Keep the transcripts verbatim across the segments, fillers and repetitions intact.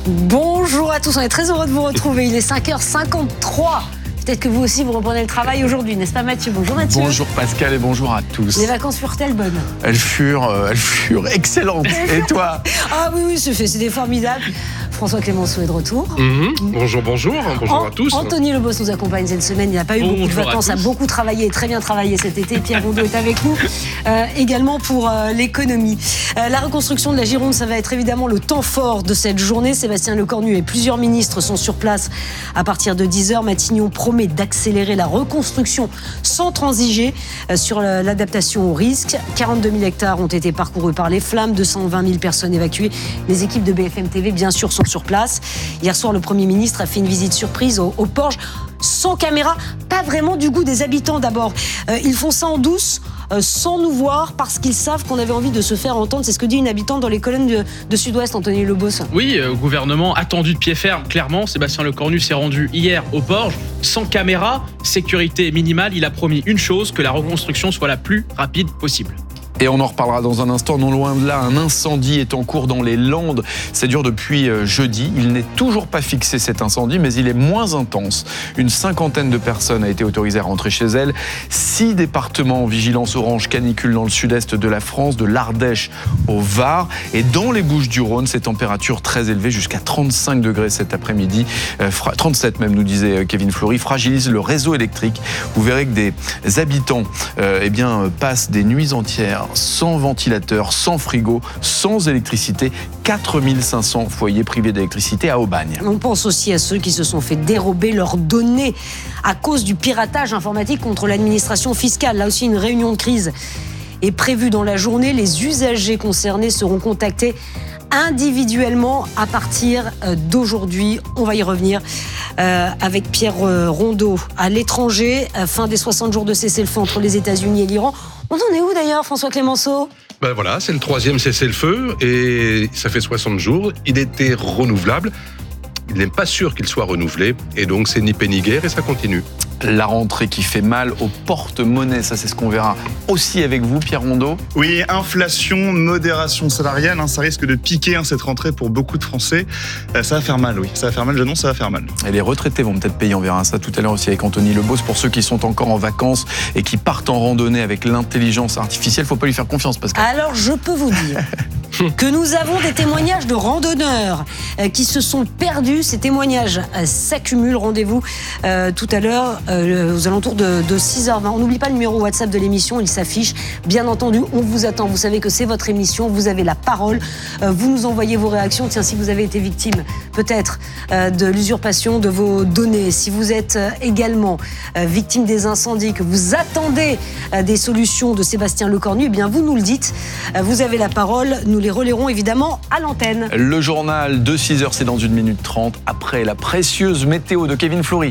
Bonjour à tous, on est très heureux de vous retrouver. Il est cinq heures cinquante-trois. Peut-être que vous aussi vous reprenez le travail aujourd'hui, n'est-ce pas Mathieu? Bonjour Mathieu. Bonjour Pascal et bonjour à tous. Les vacances furent-elles bonnes? Elles furent, euh, elles furent excellentes. Et toi? Ah oui, oui, c'était formidable. François Clémenceau est de retour. Mmh. Bonjour, bonjour, bonjour An- à tous. Anthony Lebos nous accompagne cette semaine. Il n'a pas eu Bonjour beaucoup de vacances, à a beaucoup travaillé, très bien travaillé cet été. Pierre Rondeau est avec nous, euh, également pour euh, l'économie. Euh, la reconstruction de la Gironde, ça va être évidemment le temps fort de cette journée. Sébastien Lecornu et plusieurs ministres sont sur place à partir de dix heures. Matignon promet d'accélérer la reconstruction sans transiger euh, sur l'adaptation au risque. quarante-deux mille hectares ont été parcourus par les flammes, deux cent vingt mille personnes évacuées. Les équipes de B F M T V, bien sûr, sont sur place. Hier soir, le Premier ministre a fait une visite surprise au, au Porge, sans caméra, pas vraiment du goût des habitants d'abord. Euh, ils font ça en douce, euh, sans nous voir, parce qu'ils savent qu'on avait envie de se faire entendre. C'est ce que dit une habitante dans les colonnes de, de Sud-Ouest, Anthony Lebos. Oui, euh, gouvernement attendu de pied ferme, clairement. Sébastien Lecornu s'est rendu hier au Porge, sans caméra, sécurité minimale. Il a promis une chose, que la reconstruction soit la plus rapide possible. Et on en reparlera dans un instant. Non loin de là, un incendie est en cours dans les Landes. Ça dure depuis jeudi. Il n'est toujours pas fixé, cet incendie, mais il est moins intense. Une cinquantaine de personnes a été autorisée à rentrer chez elles. Six départements en vigilance orange canicule dans le sud-est de la France, de l'Ardèche au Var. Et dans les Bouches-du-Rhône, ces températures très élevées, jusqu'à trente-cinq degrés cet après-midi, euh, trente-sept même, nous disait Kevin Fleury, fragilisent le réseau électrique. Vous verrez que des habitants euh, eh bien, passent des nuits entières sans ventilateur, sans frigo, sans électricité. quatre mille cinq cents foyers privés d'électricité à Aubagne. On pense aussi à ceux qui se sont fait dérober leurs données à cause du piratage informatique contre l'administration fiscale. Là aussi, une réunion de crise est prévue dans la journée. Les usagers concernés seront contactés individuellement à partir d'aujourd'hui. On va y revenir euh, avec Pierre Rondeau. À l'étranger, fin des soixante jours de cessez-le-feu entre les États-Unis et l'Iran. On en est où d'ailleurs, François Clémenceau? Ben voilà, c'est le troisième cessez-le-feu et ça fait soixante jours. Il était renouvelable. Il n'est pas sûr qu'il soit renouvelé et donc c'est ni paix ni guerre et ça continue. La rentrée qui fait mal au porte-monnaie, ça c'est ce qu'on verra aussi avec vous, Pierre Rondeau. Oui, inflation, modération salariale, hein, ça risque de piquer hein, cette rentrée pour beaucoup de Français. Euh, ça va faire mal, oui, ça va faire mal, j'annonce, ça va faire mal. Et les retraités vont peut-être payer, on verra ça tout à l'heure aussi avec Anthony Lebos. Pour ceux qui sont encore en vacances et qui partent en randonnée avec l'intelligence artificielle, il ne faut pas lui faire confiance, Pascal. Alors je peux vous dire que nous avons des témoignages de randonneurs euh, qui se sont perdus. Ces témoignages euh, s'accumulent. Rendez-vous euh, tout à l'heure euh, aux alentours de, de six heures vingt. On n'oublie pas le numéro WhatsApp de l'émission, il s'affiche. Bien entendu, on vous attend. Vous savez que c'est votre émission, vous avez la parole. Euh, vous nous envoyez vos réactions. Tiens, si vous avez été victime peut-être euh, de l'usurpation de vos données, si vous êtes euh, également euh, victime des incendies, que vous attendez euh, des solutions de Sébastien Lecornu, eh bien vous nous le dites. Euh, vous avez la parole. Nous les relayerons évidemment à l'antenne. Le journal de six heures, c'est dans une minute trente, après la précieuse météo de Kevin Fleury.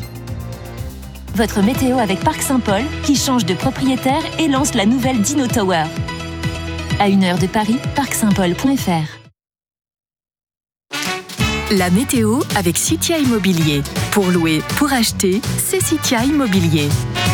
Votre météo avec Parc Saint-Paul, qui change de propriétaire et lance la nouvelle Dino Tower. À une heure de Paris, parc saint paul point f r. La météo avec Citia Immobilier. Pour louer, pour acheter, c'est Citia Immobilier.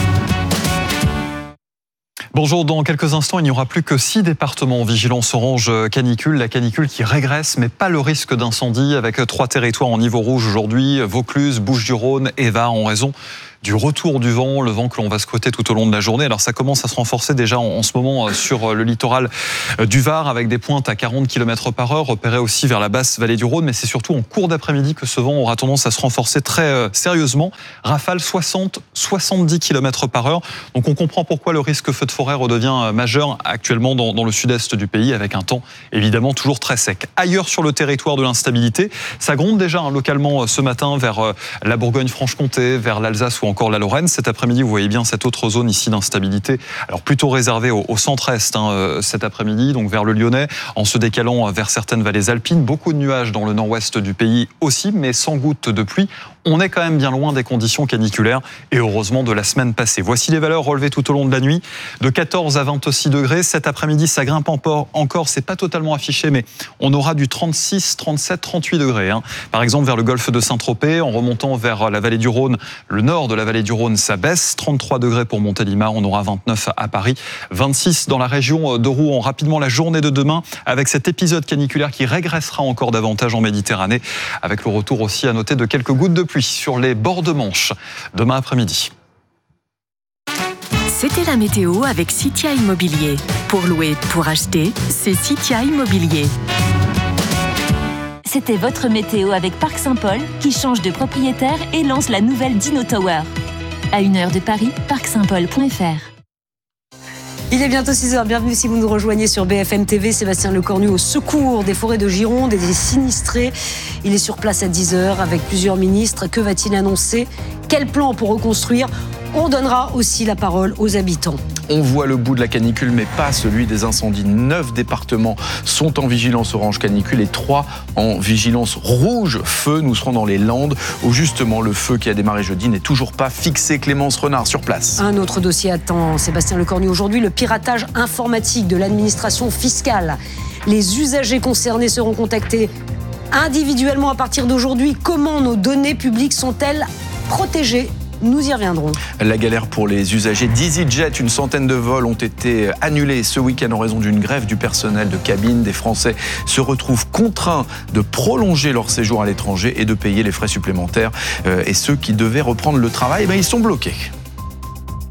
Bonjour, dans quelques instants, il n'y aura plus que six départements en vigilance orange canicule. La canicule qui régresse, mais pas le risque d'incendie, avec trois territoires en niveau rouge aujourd'hui, Vaucluse, Bouches-du-Rhône et Var, en raison du retour du vent, le vent que l'on va squatter tout au long de la journée. Alors ça commence à se renforcer déjà en, en ce moment sur le littoral du Var, avec des pointes à quarante kilomètres par heure, repérées aussi vers la basse vallée du Rhône, mais c'est surtout en cours d'après-midi que ce vent aura tendance à se renforcer très euh, sérieusement. Rafale soixante à soixante-dix kilomètres par heure. Donc on comprend pourquoi le risque feu de forêt redevient majeur actuellement dans, dans le sud-est du pays, avec un temps évidemment toujours très sec. Ailleurs sur le territoire de l'instabilité, ça gronde déjà hein, localement ce matin vers euh, la Bourgogne-Franche-Comté, vers l'Alsace ou encore la Lorraine. Cet après-midi, vous voyez bien cette autre zone ici d'instabilité, alors plutôt réservée au, au centre-est hein, euh, cet après-midi, donc vers le Lyonnais, en se décalant vers certaines vallées alpines. Beaucoup de nuages dans le nord-ouest du pays aussi, mais sans gouttes de pluie. On est quand même bien loin des conditions caniculaires et heureusement de la semaine passée. Voici les valeurs relevées tout au long de la nuit. De quatorze à vingt-six degrés. Cet après-midi, ça grimpe encore. C'est pas totalement affiché, mais on aura du trente-six, trente-sept, trente-huit degrés. Hein. Par exemple, vers le golfe de Saint-Tropez, en remontant vers la vallée du Rhône, le nord de la vallée du Rhône, ça baisse. trente-trois degrés pour Montélimar. On aura vingt-neuf à Paris. vingt-six dans la région de Rouen. Rapidement, la journée de demain, avec cet épisode caniculaire qui régressera encore davantage en Méditerranée, avec le retour aussi à noter de quelques gouttes de pluie sur les bords de Manche demain après-midi. C'était la météo avec Citia Immobilier. Pour louer, pour acheter, c'est Citia Immobilier. C'était votre météo avec Parc Saint-Paul qui change de propriétaire et lance la nouvelle Dino Tower. À une heure de Paris, parc saint paul point f r. Il est bientôt six heures, bienvenue si vous nous rejoignez sur B F M T V. Sébastien Lecornu au secours des forêts de Gironde et des sinistrés. Il est sur place à dix heures avec plusieurs ministres. Que va-t-il annoncer? Quel plan pour reconstruire? On donnera aussi la parole aux habitants. On voit le bout de la canicule, mais pas celui des incendies. Neuf départements sont en vigilance orange canicule et trois en vigilance rouge feu. Nous serons dans les Landes, où justement le feu qui a démarré jeudi n'est toujours pas fixé. Clémence Renard sur place. Un autre dossier attend Sébastien Lecornu aujourd'hui, le piratage informatique de l'administration fiscale. Les usagers concernés seront contactés individuellement à partir d'aujourd'hui. Comment nos données publiques sont-elles protégées? Nous y reviendrons. La galère pour les usagers d'EasyJet. Une centaine de vols ont été annulés ce week-end en raison d'une grève du personnel de cabine. Des Français se retrouvent contraints de prolonger leur séjour à l'étranger et de payer les frais supplémentaires. Et ceux qui devaient reprendre le travail, ben, ils sont bloqués.